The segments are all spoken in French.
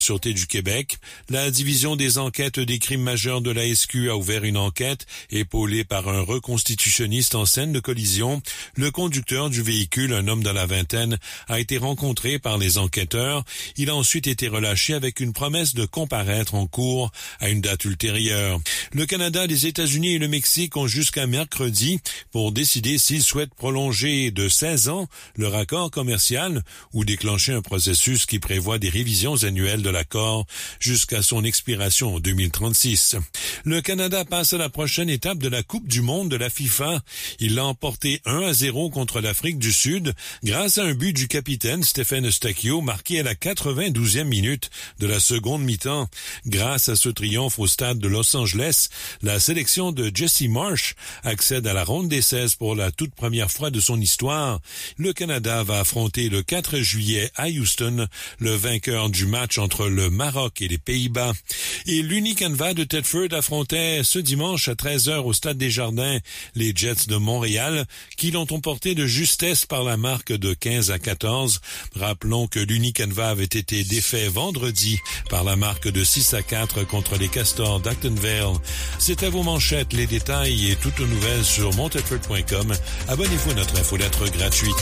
Sûreté du Québec, la division des enquêtes des crimes majeurs de la SQ a ouvert une enquête épaulée par un reconstitutionniste en scène de collision. Le conducteur du véhicule, un homme de la vingtaine, a été rencontré par les enquêteurs. Il a ensuite été relâché avec une promesse de comparaître en cours à une date ultérieure. Le Canada, les États-Unis et le Mexique ont jusqu'à mercredi pour décider s'ils souhaitent prolonger de 16 ans leur accord commercial ou déclencher un processus qui prévoit des révisions annuelles de l'accord jusqu'à son expiration en 2036. Le Canada passe à la prochaine étape de la Coupe du monde de la FIFA. Il l'a emporté 1-0 contre l'Afrique du Sud grâce à un but du capitaine Stephen Eustáquio marqué à la 92e minute de la seconde mi-temps. Grâce à ce triomphe au stade de Los Angeles, la sélection de Jesse Marsh accède à la ronde des 16 pour la toute première fois de son histoire. Le Canada va affronter le 4 juillet à Houston le vainqueur du match entre le Maroc et les Pays-Bas. Et l'Unicanva de Thetford affrontait ce dimanche à 13h au Stade des Jardins les Jets de Montréal qui l'ont emporté de justesse par la marque de 15-14. Rappelons que l'Unicanva avait été défait vendredi par la marque de 6-4 contre les Castors d'Actonville. C'est à vos manchettes, les détails et toutes nouvelles sur montedford.com. Abonnez-vous à notre infolettre gratuite.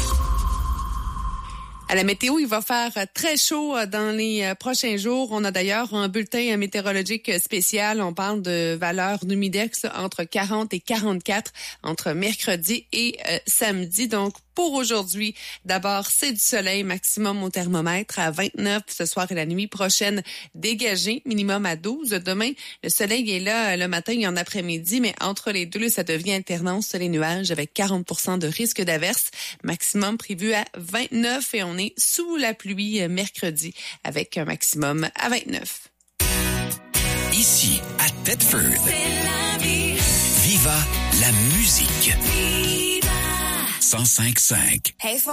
À la météo, il va faire très chaud dans les prochains jours. On a d'ailleurs un bulletin météorologique spécial. On parle de valeurs d'humidex entre 40 et 44 entre mercredi et samedi. Donc, pour aujourd'hui, d'abord, c'est du soleil, maximum au thermomètre à 29 ce soir et la nuit prochaine dégagé, minimum à 12. Demain, le soleil est là le matin et en après-midi, mais entre les deux, ça devient alternance sur les nuages avec 40% de risque d'averse. Maximum prévu à 29 et on est sous la pluie mercredi avec un maximum à 29. Ici, à Thetford, Viva la musique. Viva 105.5. Hey,